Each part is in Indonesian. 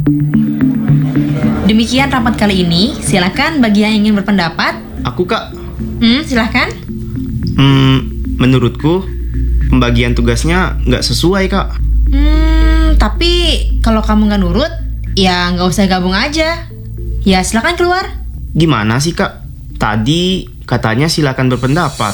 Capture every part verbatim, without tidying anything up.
Demikian rapat kali ini. Silakan bagi yang ingin berpendapat. Aku, Kak. Hmm, silakan. Hmm, menurutku pembagian tugasnya nggak sesuai, Kak. Hmm, tapi kalau kamu nggak nurut, ya nggak usah gabung aja. Ya silakan keluar. Gimana sih, Kak? Tadi katanya silakan berpendapat.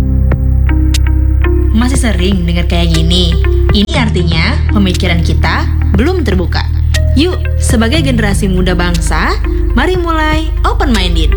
Masih sering dengar kayak gini. Ini artinya pemikiran kita belum terbuka. Yuk, sebagai generasi muda bangsa, mari mulai open-minded.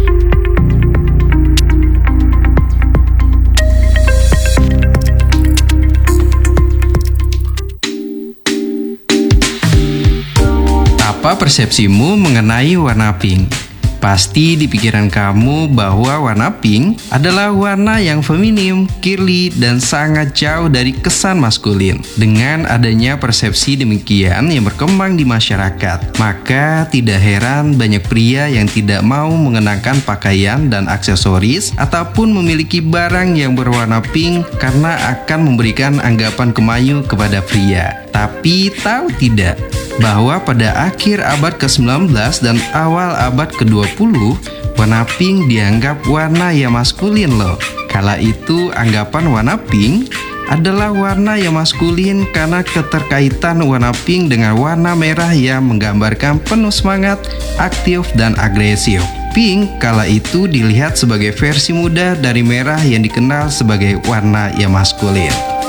Apa persepsimu mengenai warna pink? Pasti di pikiran kamu bahwa warna pink adalah warna yang feminim, girly, dan sangat jauh dari kesan maskulin. Dengan adanya persepsi demikian yang berkembang di masyarakat, maka tidak heran banyak pria yang tidak mau mengenakan pakaian dan aksesoris ataupun memiliki barang yang berwarna pink karena akan memberikan anggapan kemayu kepada pria. Tapi tahu tidak bahwa pada akhir abad ke sembilan belas dan awal abad ke dua puluh, warna pink dianggap warna yang maskulin loh. Kala itu anggapan warna pink adalah warna yang maskulin karena keterkaitan warna pink dengan warna merah yang menggambarkan penuh semangat, aktif, dan agresif. Pink kala itu dilihat sebagai versi muda dari merah yang dikenal sebagai warna yang maskulin.